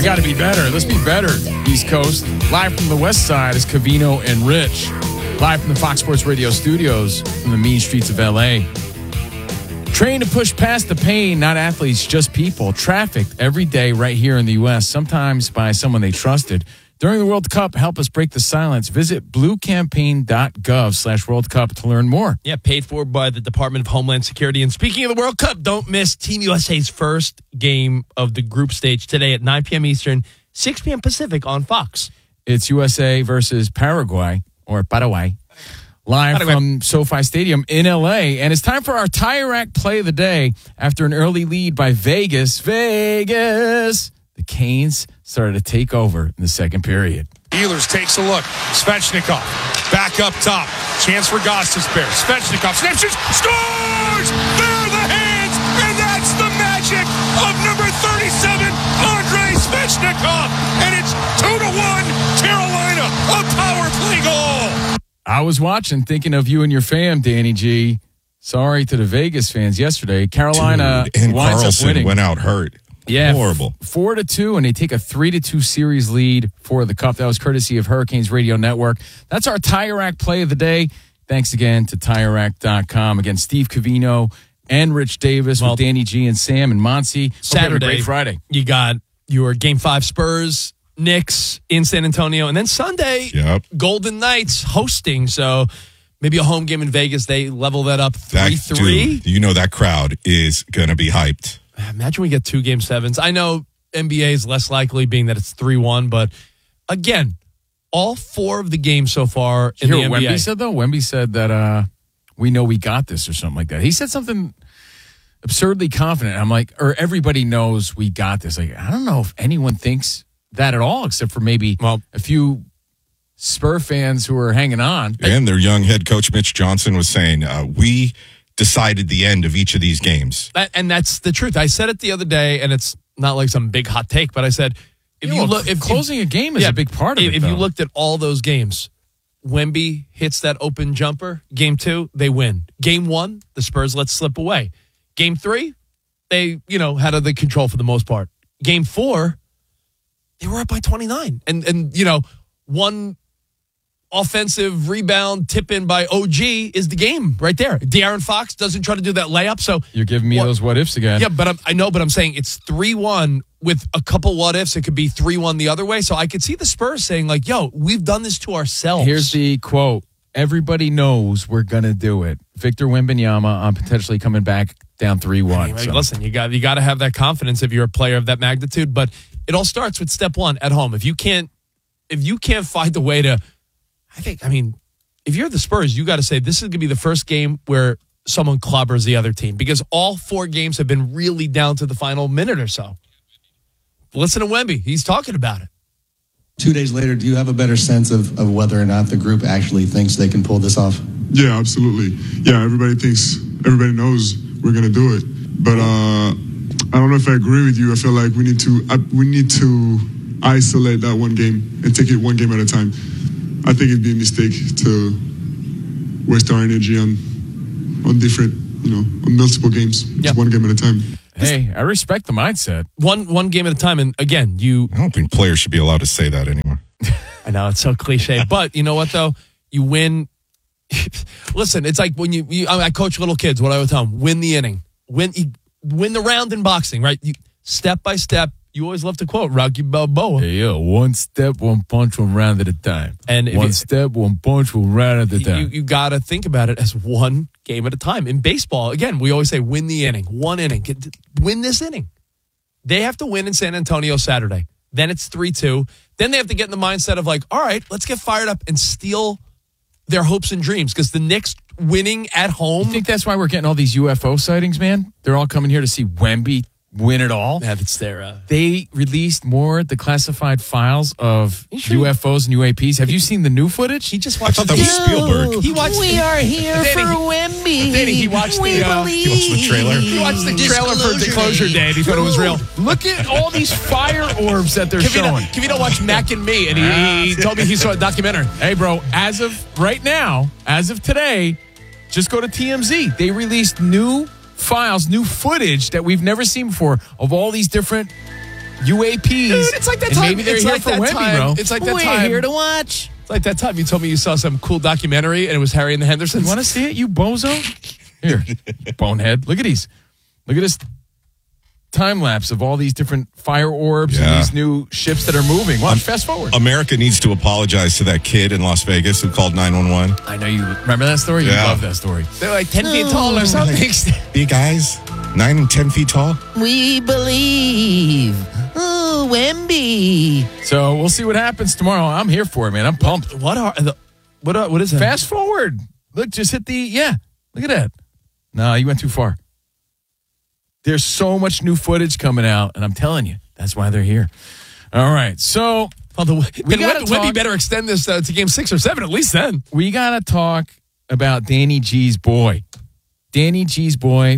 We got to be better. Let's be better, East Coast. Live from the West Side is Covino and Rich. Live from the Fox Sports Radio studios from the mean streets of L.A. Trained to push past the pain, not athletes, just people. Trafficked every day right here in the U.S., sometimes by someone they trusted. During the World Cup, help us break the silence. Visit bluecampaign.gov/World Cup to learn more. Yeah, paid for by the Department of Homeland Security. And speaking of the World Cup, don't miss Team USA's first game of the group stage today at 9 p.m. Eastern, 6 p.m. Pacific on Fox. It's USA versus Paraguay, or Paraguay, live from SoFi Stadium in L.A. And it's time for our Tire Rack Play of the Day. After an early lead by Vegas, the Canes started to take over in the second period. Ehlers takes a look. Svechnikov back up top. Chance for Gostisbehere. Svechnikov snaps, shoots, scores! There are the hands, and that's the magic of number 37, Andrei Svechnikov. And it's 2-1 Carolina, a power play goal. I was watching, thinking of you and your fam, Danny G. Sorry to the Vegas fans yesterday. Carolina and winds Carlson up winning. Went out hurt. Yeah, horrible. 4-2, and they take a 3-2 series lead for the Cup. That was courtesy of Hurricanes Radio Network. That's our Tire Rack Play of the Day. Thanks again to TireRack.com. Again, Steve Covino and Rich Davis with Danny G and Sam and Monty. Saturday, great Friday. You got your Game 5 Spurs, Knicks in San Antonio, and then Sunday, Golden Knights hosting. So maybe a home game in Vegas. They level that up 3-3. You know that crowd is going to be hyped. Imagine we get 2 Game 7s. I know NBA is less likely being that it's 3-1, but again, all 4 of the games so far in the NBA. Wemby said, though? Wemby said that we know we got this or something like that. He said something absurdly confident. I'm like, or everybody knows we got this. Like, I don't know if anyone thinks that at all, except for maybe a few Spur fans who are hanging on. And their young head coach, Mitch Johnson, was saying, we decided the end of each of these games. And that's the truth. I said it the other day, and it's not like some big hot take, but I said, if closing a game is a big part of it. If you looked at all those games, Wemby hits that open jumper. Game 2, they win. Game 1, the Spurs let slip away. Game 3, they, had the control for the most part. Game 4, they were up by 29. And one offensive rebound tip in by OG is the game right there. De'Aaron Fox doesn't try to do that layup. So you're giving me those what ifs again. Yeah, but I'm saying it's 3-1 with a couple what ifs. It could be 3-1 the other way. So I could see the Spurs saying like, yo, we've done this to ourselves. Here's the quote. Everybody knows we're going to do it. Victor Wembanyama on potentially coming back down 3-1. Listen, you got to have that confidence if you're a player of that magnitude, but it all starts with step 1 at home. If you can't find a way to, if you're the Spurs, you got to say this is going to be the first game where someone clobbers the other team because all 4 games have been really down to the final minute or so. Listen to Wemby. He's talking about it. 2 days later, do you have a better sense of whether or not the group actually thinks they can pull this off? Yeah, absolutely. Yeah, everybody knows we're going to do it. But I don't know if I agree with you. I feel like we need to isolate that one game and take it one game at a time. I think it'd be a mistake to waste our energy on different, on multiple games. Just one game at a time. Hey, I respect the mindset. One game at a time. And again, I don't think players should be allowed to say that anymore. I know, it's so cliche. But you know what, though? You win. Listen, it's like when I coach little kids. What I would tell them, win the inning. Win the round in boxing, right? Step by step. You always love to quote Rocky Balboa. Hey, yo, one step, one punch, one round at a time. And one step, one punch, one round at a time. You got to think about it as one game at a time. In baseball, again, we always say win the inning. One inning. Win this inning. They have to win in San Antonio Saturday. Then it's 3-2. Then they have to get in the mindset of like, all right, let's get fired up and steal their hopes and dreams because the Knicks winning at home. You think that's why we're getting all these UFO sightings, man? They're all coming here to see Wemby win it all. Yeah, it's their. They released more declassified files of UFOs and UAPs. Have you seen the new footage? He just watched. I thought that was Spielberg. He watched. We are here for Wemby. Danny, he watched the trailer. He watched the trailer for Disclosure Day. And he thought it was real. Look at all these fire orbs that they're showing. Kavita watched Mac and Me, and he told me he saw a documentary. Hey, bro, as of right now, as of today, just go to TMZ. They released new files, new footage that we've never seen before of all these different UAPs. Dude, it's like that and time. maybe they're it's here like for that Wemby, time. bro. It's like that We're time. here to watch. It's like that time you told me you saw some cool documentary and it was Harry and the Hendersons. You want to see it, you bozo? Here, bonehead. Look at these. Look at this time lapse of all these different fire orbs and these new ships that are moving. Watch, fast forward. America needs to apologize to that kid in Las Vegas who called 911. I know you remember that story. You Yeah. love that story. They're like 10 feet tall or something. Big guys, 9 and 10 feet tall. We believe. Ooh, Wemby. So we'll see what happens tomorrow. I'm here for it, man. I'm pumped. What is that? Fast forward. Look, just hit the Look at that. No, you went too far. There's so much new footage coming out, and I'm telling you, that's why they're here. All right, so Wemby better extend this to game 6 or 7 at least then. we got to talk about Danny G's boy. Danny G's boy,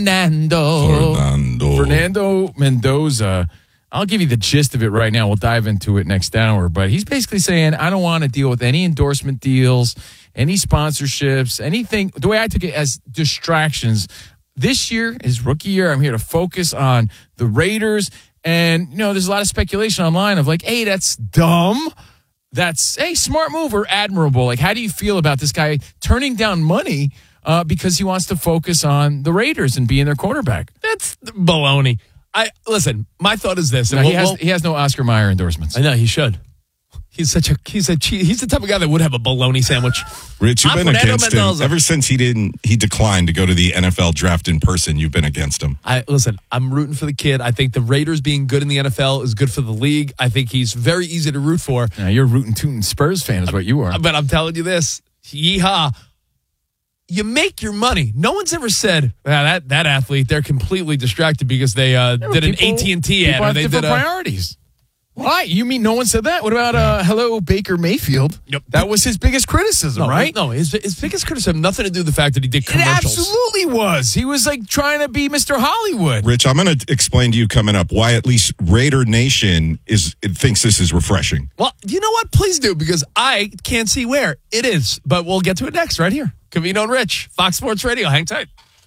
Fernando Mendoza. I'll give you the gist of it right now. We'll dive into it next hour. But he's basically saying, I don't want to deal with any endorsement deals, any sponsorships, anything. The way I took it as distractions. This year, his rookie year, I'm here to focus on the Raiders. And, there's a lot of speculation online of like, hey, that's dumb. That's a smart move or admirable. Like, how do you feel about this guy turning down money because he wants to focus on the Raiders and being their quarterback? That's baloney. Listen, my thought is this. No, he has no Oscar Mayer endorsements. I know he should. He's the type of guy that would have a bologna sandwich. Rich, you've I'm been Fernando against him Mendoza. ever since he declined to go to the NFL draft in person. You've been against him. I'm rooting for the kid. I think the Raiders being good in the NFL is good for the league. I think he's very easy to root for. Now, you're a rootin' tootin' Spurs fan is what you are. But I'm telling you this, yeehaw. You make your money. No one's ever said that athlete, they're completely distracted because they did an AT&T ad. People Or have they different did priorities. Why? You mean no one said that? What about hello Baker Mayfield? Yep. That was his biggest criticism, right? No, his biggest criticism, nothing to do with the fact that he did It commercials. absolutely was. He was like trying to be Mr. Hollywood. Rich, I'm going to explain to you coming up why at least Raider Nation thinks this is refreshing. Well, you know what? Please do, because I can't see where it is. But we'll get to it next right here. Covino and Rich, Fox Sports Radio. Hang tight.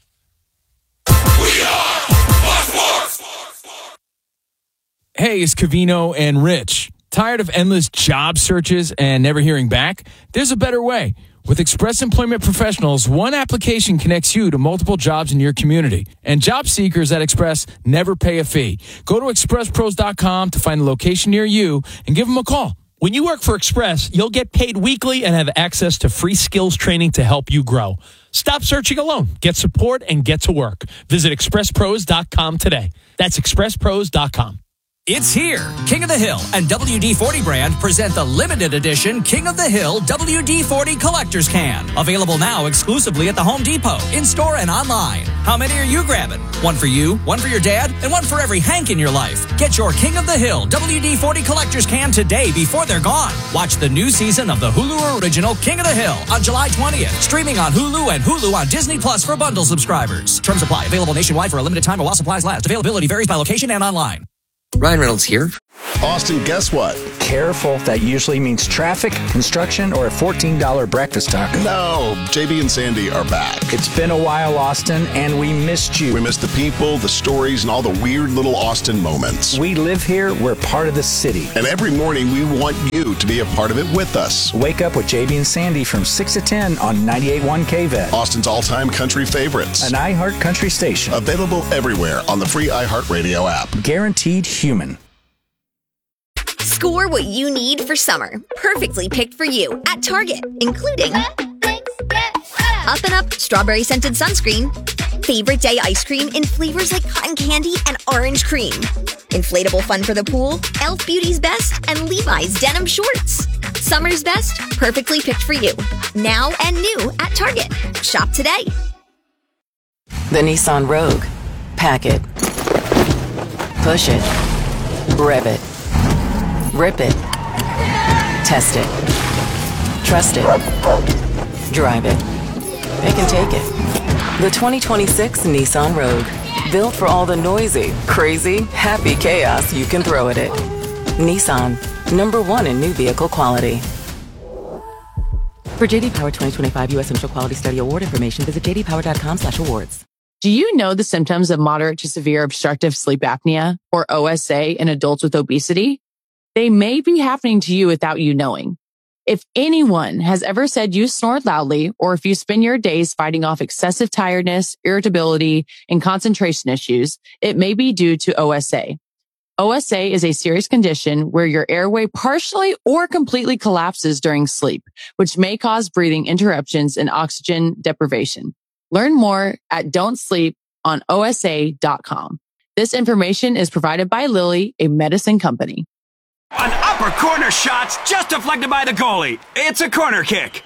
Hey, it's Covino and Rich. Tired of endless job searches and never hearing back? There's a better way. With Express Employment Professionals, one application connects you to multiple jobs in your community. And job seekers at Express never pay a fee. Go to expresspros.com to find a location near you and give them a call. When you work for Express, you'll get paid weekly and have access to free skills training to help you grow. Stop searching alone. Get support and get to work. Visit expresspros.com today. That's expresspros.com. It's here. King of the Hill and WD-40 brand present the limited edition King of the Hill WD-40 Collector's Can. Available now exclusively at the Home Depot, in-store and online. How many are you grabbing? One for you, one for your dad, and one for every Hank in your life. Get your King of the Hill WD-40 Collector's Can today before they're gone. Watch the new season of the Hulu original King of the Hill on July 20th. Streaming on Hulu and Hulu on Disney Plus for bundle subscribers. Terms apply. Available nationwide for a limited time while supplies last. Availability varies by location and online. Ryan Reynolds here. Austin, guess what? Careful. That usually means traffic, construction, or a $14 breakfast taco. No, JB and Sandy are back. It's been a while, Austin, and we missed you. We missed the people, the stories, and all the weird little Austin moments. We live here. We're part of the city. And every morning, we want you to be a part of it with us. Wake up with JB and Sandy from 6 to 10 on 98.1 KVET. Austin's all-time country favorites. An iHeart country station. Available everywhere on the free iHeartRadio app. Guaranteed human. Score what you need for summer. Perfectly picked for you at Target, including Up and Up strawberry scented sunscreen, favorite day ice cream in flavors like cotton candy and orange cream, inflatable fun for the pool, Elf Beauty's Best, and Levi's denim shorts. Summer's best, perfectly picked for you. Now and new at Target. Shop today. The Nissan Rogue. Pack it. Push it. Rev it. Rip it. Test it. Trust it. Drive it. It can take it. The 2026 Nissan Rogue. Built for all the noisy, crazy, happy chaos you can throw at it. Nissan. #1 in new vehicle quality. For JD Power 2025 U.S. Central Quality Study Award information, visit jdpower.com/awards. Do you know the symptoms of moderate to severe obstructive sleep apnea, or OSA, in adults with obesity? They may be happening to you without you knowing. If anyone has ever said you snore loudly, or if you spend your days fighting off excessive tiredness, irritability, and concentration issues, it may be due to OSA. OSA is a serious condition where your airway partially or completely collapses during sleep, which may cause breathing interruptions and oxygen deprivation. Learn more at don'tsleeponosa.com. This information is provided by Lilly, a medicine company. An upper corner shot's just deflected by the goalie. It's a corner kick.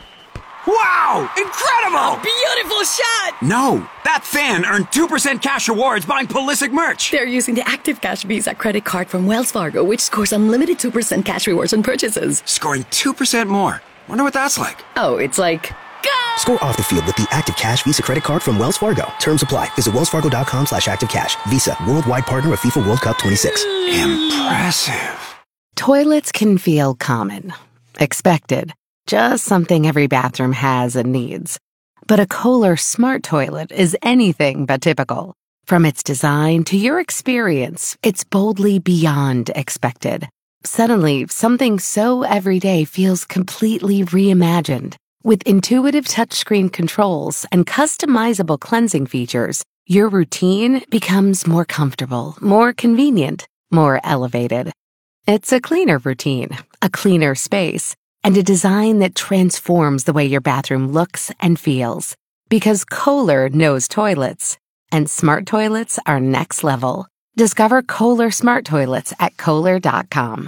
Wow! Incredible! Beautiful shot! No, that fan earned 2% cash rewards buying Pulisic merch. They're using the Active Cash Visa credit card from Wells Fargo, which scores unlimited 2% cash rewards on purchases. Scoring 2% more. Wonder what that's like. Oh, it's like... Go! Score off the field with the Active Cash Visa credit card from Wells Fargo. Terms apply. Visit wellsfargo.com/activecash. Visa, worldwide partner of FIFA World Cup 26. Impressive. Toilets can feel common, expected, just something every bathroom has and needs. But a Kohler Smart Toilet is anything but typical. From its design to your experience, it's boldly beyond expected. Suddenly, something so everyday feels completely reimagined. With intuitive touchscreen controls and customizable cleansing features, your routine becomes more comfortable, more convenient, more elevated. It's a cleaner routine, a cleaner space, and a design that transforms the way your bathroom looks and feels. Because Kohler knows toilets, and smart toilets are next level. Discover Kohler Smart Toilets at Kohler.com.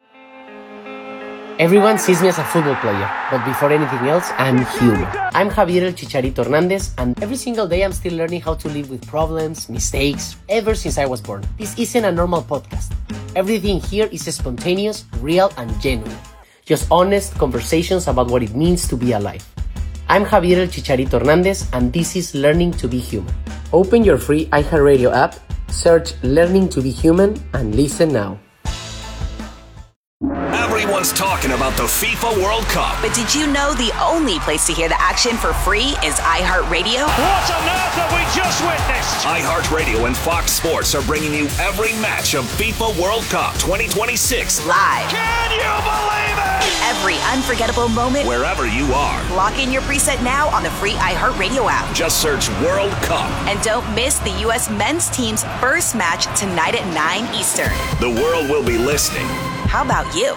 Everyone sees me as a football player, but before anything else, I'm human. I'm Javier El Chicharito Hernandez, and every single day I'm still learning how to live with problems, mistakes, ever since I was born. This isn't a normal podcast. Everything here is spontaneous, real, and genuine. Just honest conversations about what it means to be alive. I'm Javier El Chicharito Hernandez, and this is Learning to be Human. Open your free iHeartRadio app, search Learning to be Human, and listen now. Everyone's talking about the FIFA World Cup. But did you know the only place to hear the action for free is iHeartRadio? What on earth have we just witnessed? iHeartRadio and Fox Sports are bringing you every match of FIFA World Cup 2026 live. Can you believe it? Every unforgettable moment, wherever you are. Lock in your preset now on the free iHeartRadio app. Just search World Cup. And don't miss the U.S. men's team's first match tonight at 9 Eastern. The world will be listening. How about you?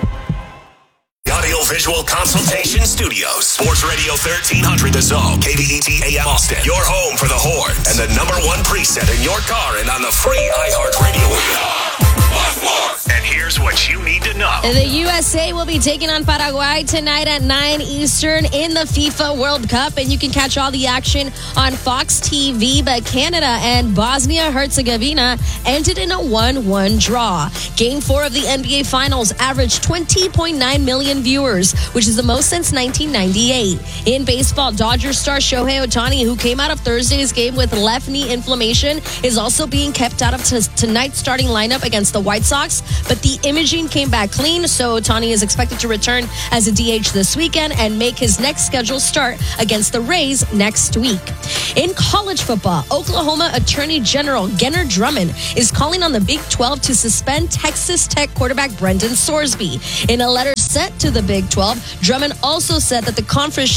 Audio Visual Consultation Studios. Sports Radio 1300 The Zone. KVET AM Austin. Your home for the horns. And the #1 preset in your car and on the free iHeartRadio app. And here's what you need to know. The USA will be taking on Paraguay tonight at 9 Eastern in the FIFA World Cup. And you can catch all the action on Fox TV. But Canada and Bosnia-Herzegovina ended in a 1-1 draw. Game 4 of the NBA Finals averaged 20.9 million viewers, which is the most since 1998. In baseball, Dodgers star Shohei Ohtani, who came out of Thursday's game with left knee inflammation, is also being kept out of tonight's starting lineup against the White Sox. But the imaging came back clean, so Ohtani is expected to return as a DH this weekend and make his next scheduled start against the Rays next week. In college football, Oklahoma Attorney General Gunnar Drummond is calling on the Big 12 to suspend Texas Tech quarterback Brendan Sorsby. In a letter sent to the Big 12, Drummond also said that the conference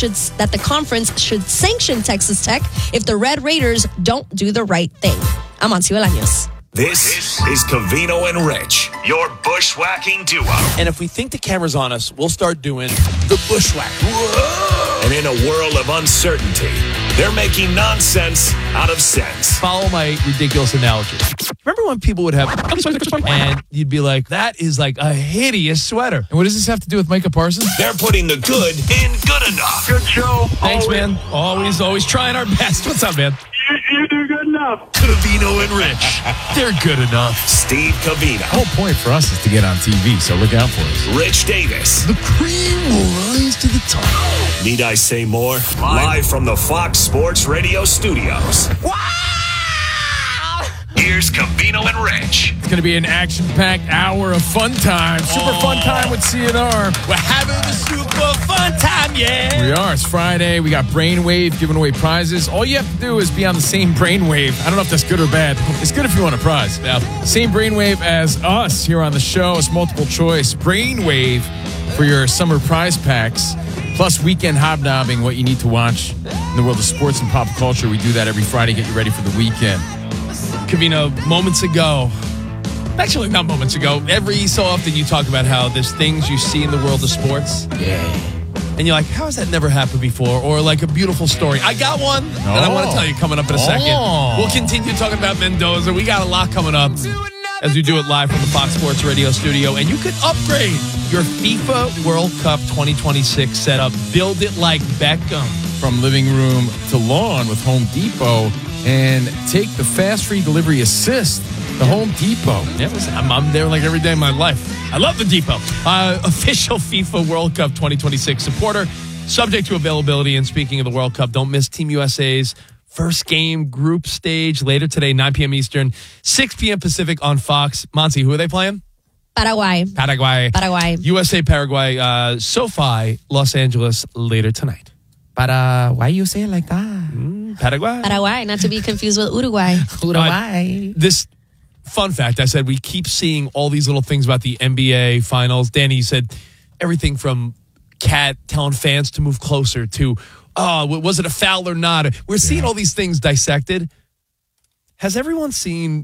should sanction Texas Tech if the Red Raiders don't do the right thing. I'm Amancio Bolaños. This is Covino and Rich, your bushwhacking duo. And if we think the camera's on us, we'll start doing the bushwhack. Whoa! And in a world of uncertainty, they're making nonsense out of sense. Follow my ridiculous analogy. Remember when people would have, and you'd be like, that is like a hideous sweater. And what does this have to do with Micah Parsons? They're putting the good in good enough. Good show. Thanks, man. Always trying our best. What's up, man? You do good enough. Covino and Rich. They're good enough. Steve Covino. The whole point for us is to get on TV, so look out for us. Rich Davis. The cream will rise to the top. Need I say more? Live from the Fox Sports Radio studios. Wow! Here's Covino and Rich. It's going to be an action-packed hour of fun time. Super fun time with CNR. We're having a super fun time, yeah. We are. It's Friday. We got Brainwave giving away prizes. All you have to do is be on the same Brainwave. I don't know if that's good or bad. It's good if you want a prize. Yeah. Same Brainwave as us here on the show. It's multiple choice. Brainwave for your summer prize packs. Plus weekend hobnobbing, what you need to watch in the world of sports and pop culture. We do that every Friday, get you ready for the weekend. Covino, moments ago, actually not moments ago, every so often you talk about how there's things you see in the world of sports. Yeah. And you're like, how has that never happened before? Or like a beautiful story. I got one that I want to tell you coming up in a second. We'll continue talking about Mendoza. We got a lot coming up as we do it live from the Fox Sports Radio studio. And you can upgrade your FIFA World Cup 2026 setup. Build it like Beckham. From living room to lawn with Home Depot. And take the fast free delivery assist. The Home Depot. Yeah, I'm there like every day of my life. I love the Depot. Official FIFA World Cup 2026 supporter. Subject to availability. And speaking of the World Cup, don't miss Team USA's first game group stage later today, 9 p.m. Eastern, 6 p.m. Pacific on Fox. Monty, who are they playing? Paraguay. USA, Paraguay, SoFi, Los Angeles later tonight. Why you say it like that? Paraguay, not to be confused with Uruguay. This fun fact, I said we keep seeing all these little things about the NBA finals. Danny said everything from Cat telling fans to move closer to, was it a foul or not? We're seeing all these things dissected. Has everyone seen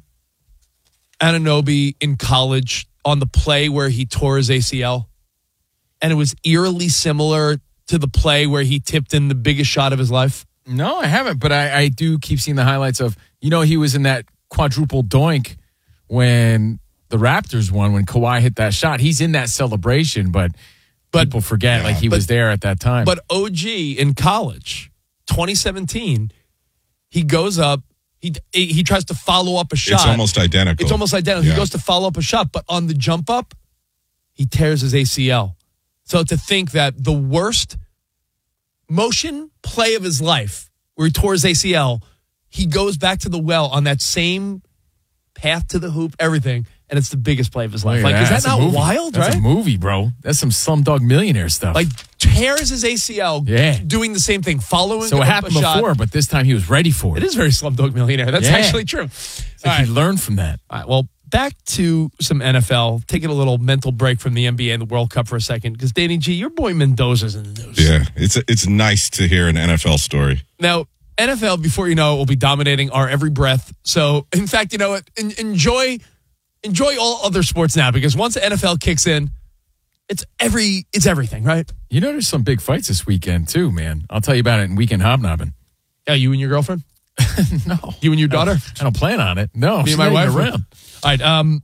Anunoby in college on the play where he tore his ACL? And it was eerily similar to the play where he tipped in the biggest shot of his life? No, I haven't, but I do keep seeing the highlights of, he was in that quadruple doink when the Raptors won, when Kawhi hit that shot. He's in that celebration, but people forget he was there at that time. But OG in college, 2017, he goes up, he tries to follow up a shot. It's almost identical. Yeah. He goes to follow up a shot, but on the jump up, he tears his ACL. So to think that the worst motion play of his life, where he tore his ACL, he goes back to the well on that same path to the hoop, everything, and it's the biggest play of his life. Is that not wild, That's right? That's a movie, bro. That's some Slumdog Millionaire stuff. Tears his ACL, doing the same thing, following So it happened before, but this time he was ready for it. It is very Slumdog Millionaire. That's actually true. He learned from that. All right, well, back to some NFL, taking a little mental break from the NBA and the World Cup for a second, because Danny G, your boy Mendoza's in the news. Yeah, it's nice to hear an NFL story. Now, NFL, before you know it, will be dominating our every breath. So, in fact, you know what? Enjoy all other sports now, because once the NFL kicks in, it's everything, right? There's some big fights this weekend too, man. I'll tell you about it in Weekend Hobnobbing. Yeah, you and your girlfriend? No. You and your daughter? I don't plan on it. No, me and my wife around. All right.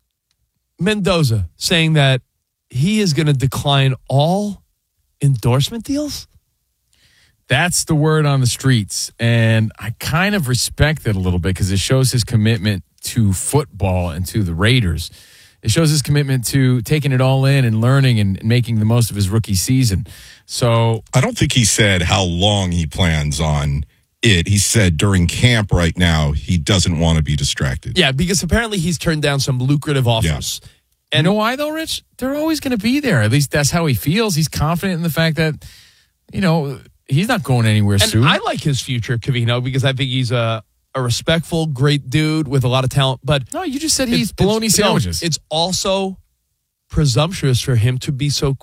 Mendoza saying that he is going to decline all endorsement deals. That's the word on the streets. And I kind of respect it a little bit because it shows his commitment to football and to the Raiders. It shows his commitment to taking it all in and learning and making the most of his rookie season. So I don't think he said how long he plans on it. He said during camp right now, he doesn't want to be distracted. Yeah, because apparently he's turned down some lucrative offers. Yeah. And you know why though, Rich? They're always going to be there. At least that's how he feels. He's confident in the fact that, he's not going anywhere soon. I like his future, Covino, because I think he's a respectful, great dude with a lot of talent. But no, you just said he's bologna sandwiches. It's also presumptuous for him to be so